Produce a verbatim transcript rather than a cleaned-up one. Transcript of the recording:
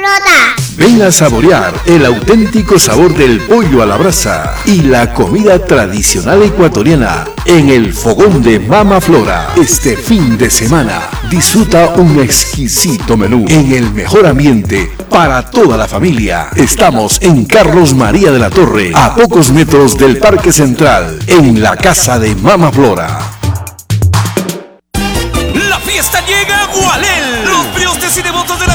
Flora. Ven a saborear el auténtico sabor del pollo a la brasa y la comida tradicional ecuatoriana en el fogón de Mama Flora. Este fin de semana disfruta un exquisito menú en el mejor ambiente para toda la familia. Estamos en Carlos María de la Torre, a pocos metros del Parque Central, en la casa de Mama Flora.